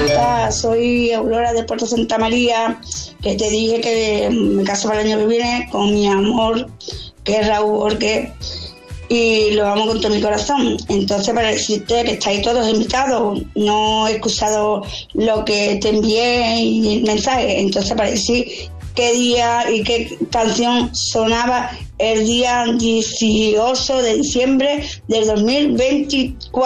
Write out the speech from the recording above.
Marta, soy Aurora de Puerto Santa María, que te dije que me caso para el año que viene con mi amor, que es Raúl Borges, y lo amo con todo mi corazón. Entonces, para decirte que estáis todos invitados, no he excusado lo que te envié y el mensaje. Entonces, para decir qué día y qué canción sonaba el día 18 de diciembre del 2024.